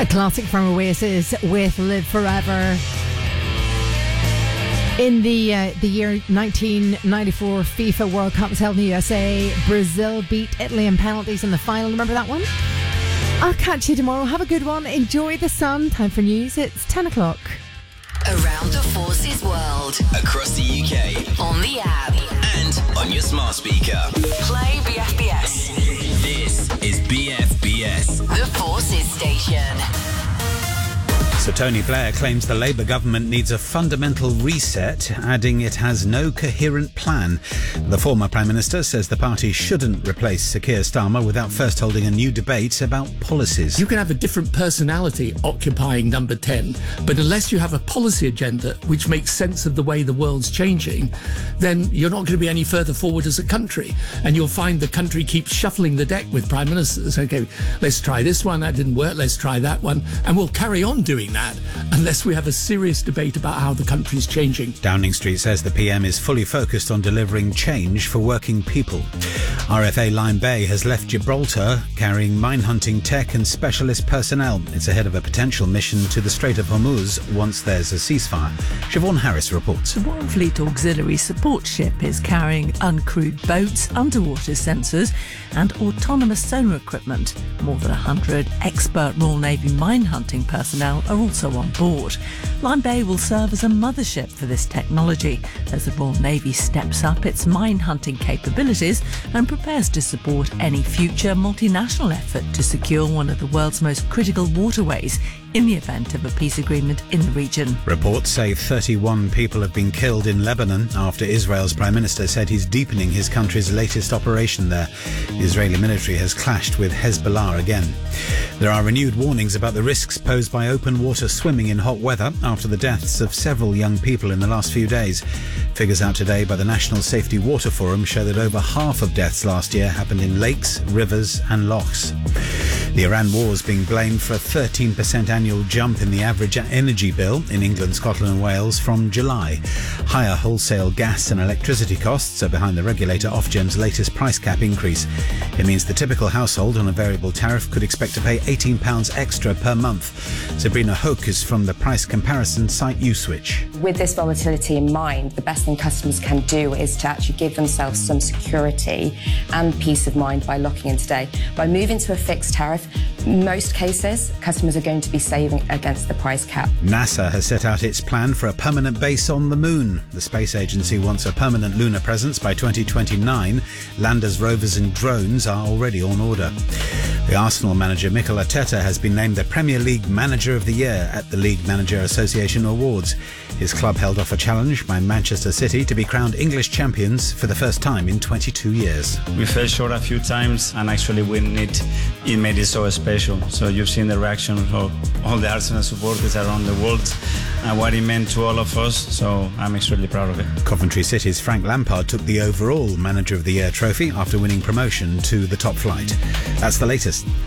A classic from Oasis with Live Forever. In the year 1994 FIFA World Cup was held in the USA. Brazil beat Italy in penalties in the final. Remember that one? I'll catch you tomorrow. Have a good one. Enjoy the sun. Time for news. It's 10 o'clock. Around the Forces world. Across the UK. On the app. And on your smart speaker. Play BFBS. This is BFBS. The Forces station. So Tony Blair claims the Labour government needs a fundamental reset, adding it has no coherent plan. The former Prime Minister says the party shouldn't replace Sir Keir Starmer without first holding a new debate about policies. You can have a different personality occupying number 10, but unless you have a policy agenda which makes sense of the way the world's changing, then you're not going to be any further forward as a country. And you'll find the country keeps shuffling the deck with Prime Ministers. Okay, let's try this one, that didn't work, let's try that one. And we'll carry on doing that unless we have a serious debate about how the country's changing. Downing Street says the PM is fully focused on delivering change for working people. RFA Lime Bay has left Gibraltar carrying mine-hunting tech and specialist personnel. It's ahead of a potential mission to the Strait of Hormuz once there's a ceasefire. Siobhan Harris reports. The Royal Fleet Auxiliary Support Ship is carrying uncrewed boats, underwater sensors and autonomous sonar equipment. More than 100 expert Royal Navy mine-hunting personnel are also on board. Lime Bay will serve as a mothership for this technology as the Royal Navy steps up its mine-hunting capabilities and prepares to support any future multinational effort to secure one of the world's most critical waterways in the event of a peace agreement in the region. Reports say 31 people have been killed in Lebanon after Israel's Prime Minister said he's deepening his country's latest operation there. The Israeli military has clashed with Hezbollah again. There are renewed warnings about the risks posed by open water swimming in hot weather after the deaths of several young people in the last few days. Figures out today by the National Safety Water Forum show that over half of deaths last year happened in lakes, rivers and lochs. The Iran war is being blamed for a 13% annual jump in the average energy bill in England, Scotland and Wales from July. Higher wholesale gas and electricity costs are behind the regulator Ofgem's latest price cap increase. It means the typical household on a variable tariff could expect to pay £18 extra per month. Sabrina Hook is from the price comparison site Uswitch. With this volatility in mind, the best thing customers can do is to actually give themselves some security and peace of mind by locking in today. By moving to a fixed tariff, most cases, customers are going to be saving against the price cap. NASA has set out its plan for a permanent base on the moon. The space agency wants a permanent lunar presence by 2029. Landers, rovers and drones are already on order. The Arsenal manager Mikel Arteta has been named the Premier League Manager of the Year at the League Manager Association Awards. His club held off a challenge by Manchester City to be crowned English champions for the first time in 22 years. We fell short a few times and actually winning it made it so special. So you've seen the reaction of all the Arsenal supporters around the world and what it meant to all of us. So I'm extremely proud of it. Coventry City's Frank Lampard took the overall Manager of the Year trophy after winning promotion to the top flight. That's the latest.